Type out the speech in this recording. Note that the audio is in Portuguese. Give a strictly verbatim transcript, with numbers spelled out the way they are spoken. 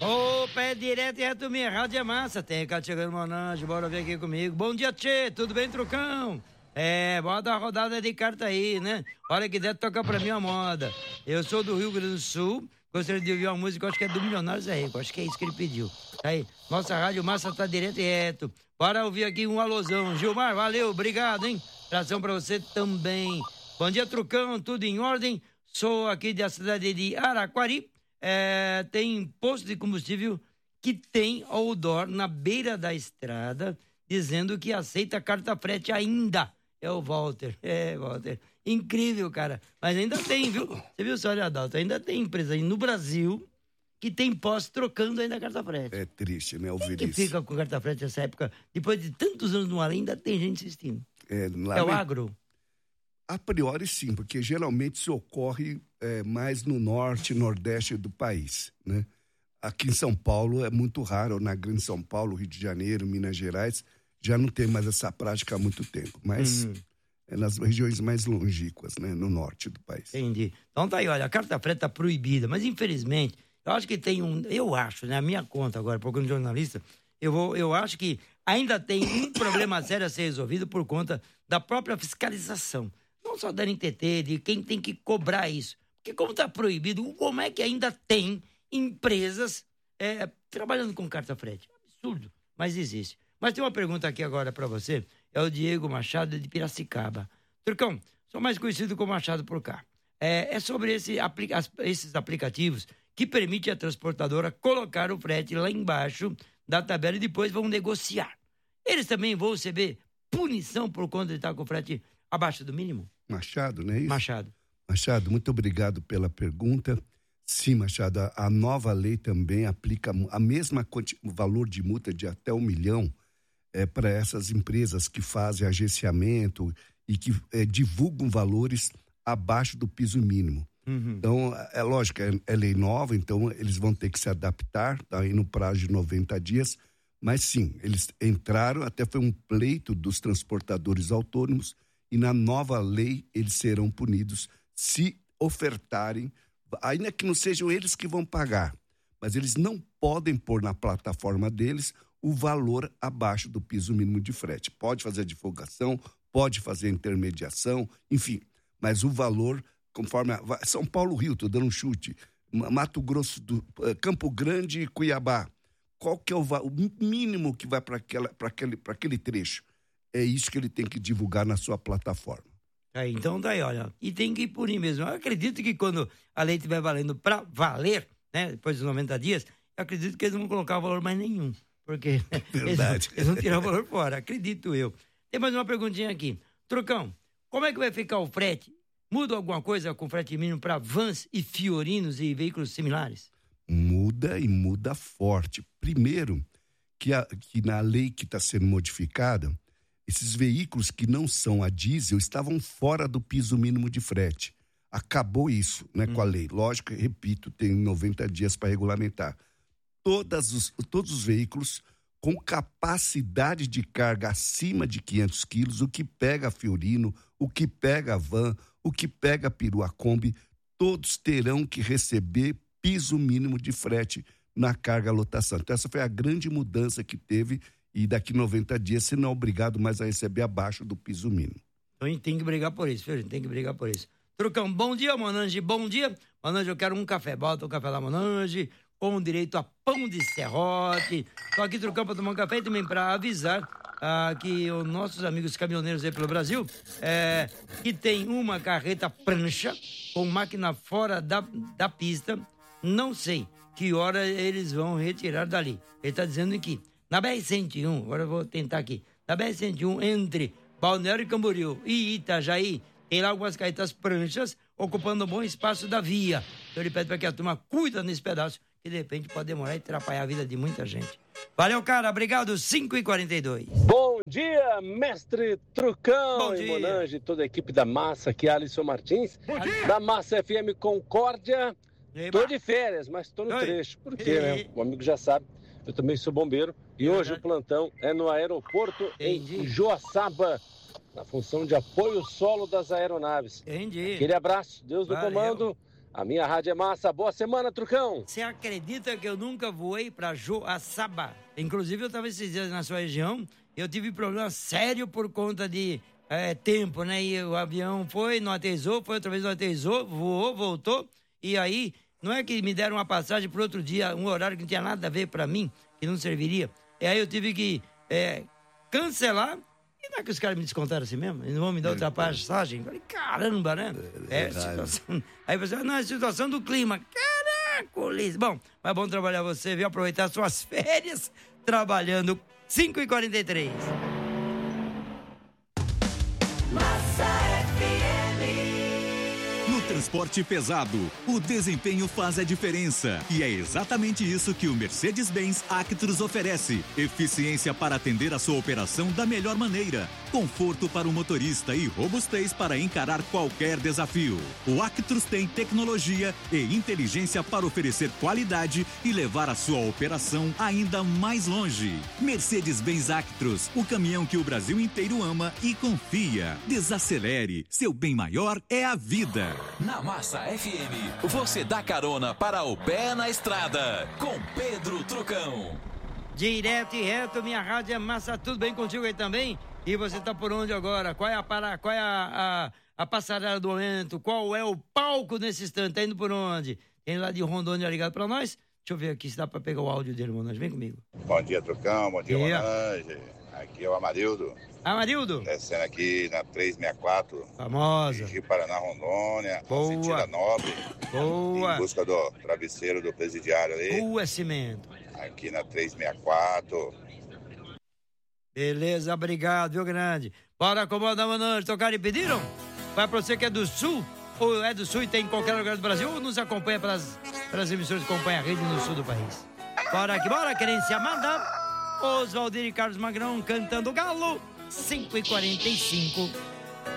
Ô, pé direto e reto, minha rádio é massa. Tem cara chegando, Monange, bora ver aqui comigo. Bom dia, tchê, tudo bem, trucão? É, bota a rodada de carta aí, né? Olha que deve tocar pra mim a moda. Eu sou do Rio Grande do Sul, gostaria de ouvir uma música, acho que é do Milionários Zé Rico, acho que é isso que ele pediu. Aí, nossa rádio massa tá direto e reto. Bora ouvir aqui um alôzão. Gilmar, valeu, obrigado, hein? Abração pra você também. Bom dia, trucão, tudo em ordem? Sou aqui da cidade de Araquari. É, tem posto de combustível que tem outdoor na beira da estrada dizendo que aceita carta frete ainda. É o Walter. É, Walter. Incrível, cara. Mas ainda tem, viu? Você viu, senhor Adalto? Ainda tem empresa aí no Brasil que tem posto trocando ainda carta frete. É triste, né, ouvir Quem isso. que fica com carta frete nessa época? Depois de tantos anos no ar, ainda tem gente insistindo. É, lá é o me... agro? A priori, sim, porque geralmente isso ocorre é, mais no norte e nordeste do país, né? Aqui em São Paulo é muito raro, na Grande São Paulo, Rio de Janeiro, Minas Gerais, já não tem mais essa prática há muito tempo, mas uhum. é nas regiões mais longínquas, né? No norte do país. Entendi. Então tá aí, olha, a carta frete tá proibida, mas infelizmente, eu acho que tem um, eu acho, né, a minha conta agora, procurando jornalista, eu, vou, eu acho que ainda tem um problema sério a ser resolvido por conta da própria fiscalização. Não só da N T T, de quem tem que cobrar isso. Porque como está proibido, como é que ainda tem empresas é, trabalhando com carta frete? Absurdo, mas existe. Mas tem uma pergunta aqui agora para você, é o Diego Machado de Piracicaba. Turcão, sou mais conhecido como Machado por cá. É, é sobre esse, esses aplicativos que permitem a transportadora colocar o frete lá embaixo da tabela e depois vão negociar. Eles também vão receber punição por conta de estar com o frete abaixo do mínimo? Machado, não é isso? Machado. Machado, muito obrigado pela pergunta. Sim, Machado, a, a nova lei também aplica a mesma quanti, o valor de multa de até um milhão é, para essas empresas que fazem agenciamento e que é, divulgam valores abaixo do piso mínimo. Uhum. Então, é lógico, é, é lei nova, então eles vão ter que se adaptar, tá aí no prazo de noventa dias, mas sim, eles entraram, até foi um pleito dos transportadores autônomos, e na nova lei eles serão punidos se ofertarem, ainda que não sejam eles que vão pagar, mas eles não podem pôr na plataforma deles o valor abaixo do piso mínimo de frete. Pode fazer divulgação, pode fazer intermediação, enfim, mas o valor, conforme a, São Paulo, Rio, estou dando um chute, Mato Grosso, do, Campo Grande e Cuiabá, qual que é o, o mínimo que vai para aquele, para aquele trecho? É isso que ele tem que divulgar na sua plataforma. É, então daí, olha, e tem que punir mesmo. Eu acredito que quando a lei estiver valendo para valer, né, depois dos noventa dias, eu acredito que eles não vão colocar valor mais nenhum, porque Verdade. Eles, eles vão tirar o valor fora, acredito eu. Tem mais uma perguntinha aqui. Trucão, como é que vai ficar o frete? Muda alguma coisa com frete mínimo para vans e fiorinos e veículos similares? Muda e muda forte. Primeiro, que, a, que na lei que está sendo modificada, esses veículos que não são a diesel estavam fora do piso mínimo de frete. Acabou isso, né, hum. com a lei. Lógico, repito, tem noventa dias para regulamentar. Todas os, todos os veículos com capacidade de carga acima de quinhentos quilos, o que pega Fiorino, o que pega van, o que pega perua Kombi, todos terão que receber piso mínimo de frete na carga lotação. Então essa foi a grande mudança que teve. E daqui noventa dias você não é obrigado mais a receber abaixo do piso mínimo. Então a gente tem que brigar por isso, filho, a gente tem que brigar por isso. Trucão, bom dia, Monange, bom dia. Monange, eu quero um café, bota o café lá, Monange, com direito a pão de serrote. Tô aqui, Trucão, para tomar um café e também para avisar ah, que os nossos amigos caminhoneiros aí pelo Brasil, é, que tem uma carreta prancha com máquina fora da, da pista, não sei que hora eles vão retirar dali. Ele tá dizendo que na B R cento e um, agora eu vou tentar aqui, na B R cento e um, entre Balneário Camboriú e Itajaí, tem lá algumas carretas pranchas ocupando um bom espaço da via. Então ele pede para que a turma cuida nesse pedaço, que de repente pode demorar e atrapalhar a vida de muita gente. Valeu, cara, obrigado, cinco e quarenta e dois. Bom dia, mestre Trucão. Bom e dia. Monange, toda a equipe da Massa, aqui Alisson Martins, Bom dia. da Massa F M Concórdia. Eba. Tô de férias, mas tô no Oi. trecho, porque né, o amigo já sabe. Eu também sou bombeiro e hoje o plantão é no aeroporto Entendi. em Joaçaba, na função de apoio solo das aeronaves. Entendi. Aquele abraço, Deus no Valeu. comando. A minha rádio é massa. Boa semana, Trucão. Você acredita que eu nunca voei pra Joaçaba? Inclusive, eu estava esses dias na sua região, eu tive problema sério por conta de é, tempo, né? E o avião foi, não aterrissou, foi outra vez, não aterrissou, voou, voltou, e aí, não é que me deram uma passagem para outro dia, um horário que não tinha nada a ver para mim, que não serviria, e aí eu tive que é, cancelar. E não é que os caras me descontaram assim mesmo? Eles não vão me dar outra passagem? Eu falei, caramba, né? É, é situação... Aí você fala, não, é situação do clima. Caracoles. Bom, mas é bom trabalhar você, viu? Aproveitar suas férias trabalhando. cinco e quarenta e três. No transporte pesado, o desempenho faz a diferença. E é exatamente isso que o Mercedes-Benz Actros oferece. Eficiência para atender a sua operação da melhor maneira. Conforto para o motorista e robustez para encarar qualquer desafio. O Actros tem tecnologia e inteligência para oferecer qualidade e levar a sua operação ainda mais longe. Mercedes-Benz Actros, o caminhão que o Brasil inteiro ama e confia. Desacelere, seu bem maior é a vida. Na Massa F M, você dá carona para o pé na estrada, com Pedro Trucão. Direto e reto, minha rádio é massa, tudo bem contigo aí também? E você tá por onde agora? Qual é a, para... Qual é a, a, a passarela do momento? Qual é o palco nesse instante? Tá indo por onde? Tem lá de Rondônia ligado pra nós? Deixa eu ver aqui se dá pra pegar o áudio dele, Monange. Vem comigo. Bom dia, Trucão. Bom dia, Yeah. Monange. Aqui é o Amarildo. Amarildo. Descendo aqui na trezentos e sessenta e quatro. Famosa. Rio Paraná, Rondônia. Boa. Sentido Nobre. Boa. Em busca do travesseiro do presidiário ali. Boa, Cimento. Aqui na trezentos e sessenta e quatro. Beleza, obrigado, viu, grande? Bora acomodar, Monange. Tocar e pediram? Vai pra você que é do Sul, ou é do Sul e tem em qualquer lugar do Brasil, ou nos acompanha pelas, pelas emissoras que acompanham a rede no Sul do país. Bora aqui, bora, querência manda. Oswaldir e Carlos Magrão cantando Galo, cinco e quarenta e cinco.